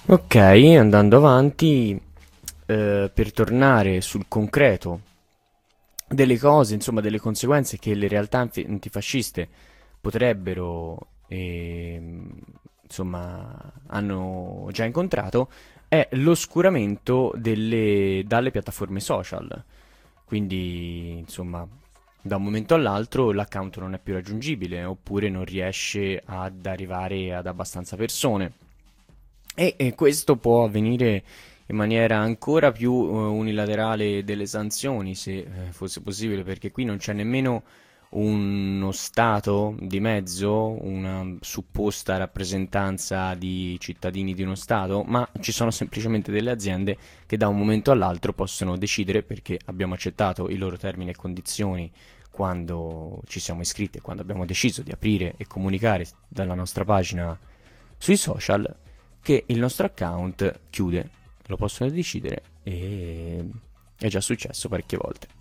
Ok, andando avanti, per tornare sul concreto delle cose, insomma, delle conseguenze che le realtà antifasciste potrebbero, insomma, hanno già incontrato, è l'oscuramento dalle piattaforme social. Quindi, insomma, da un momento all'altro l'account non è più raggiungibile, oppure non riesce ad arrivare ad abbastanza persone. E questo può avvenire in maniera ancora più unilaterale delle sanzioni, se fosse possibile, perché qui non c'è nemmeno uno Stato di mezzo, una supposta rappresentanza di cittadini di uno Stato, ma ci sono semplicemente delle aziende che da un momento all'altro possono decidere, perché abbiamo accettato i loro termini e condizioni quando ci siamo iscritti e quando abbiamo deciso di aprire e comunicare dalla nostra pagina sui social, che il nostro account chiude. Lo possono decidere e è già successo parecchie volte.